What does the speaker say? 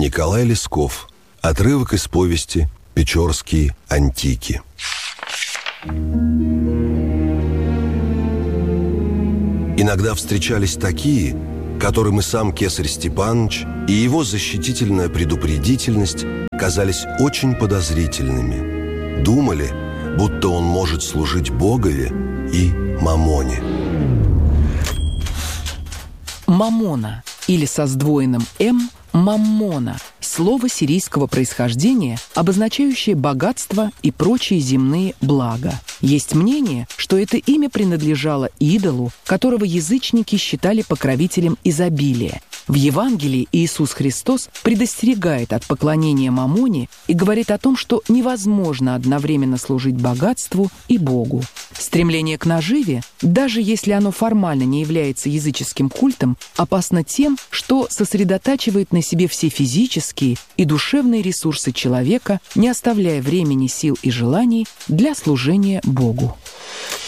Николай Лесков. Отрывок из повести «Печорские антики». Иногда встречались такие, которым и сам кесарь Степаныч, и его защитительная предупредительность казались очень подозрительными. Думали, будто он может служить Богове и Мамоне. Мамона, или со сдвоенным «м» маммона – слово сирийского происхождения, обозначающее богатство и прочие земные блага. Есть мнение, что это имя принадлежало идолу, которого язычники считали покровителем изобилия. В Евангелии Иисус Христос предостерегает от поклонения Мамоне и говорит о том, что невозможно одновременно служить богатству и Богу. Стремление к наживе, даже если оно формально не является языческим культом, опасно тем, что сосредотачивает на себе все физические и душевные ресурсы человека, не оставляя времени, сил и желаний для служения Богу.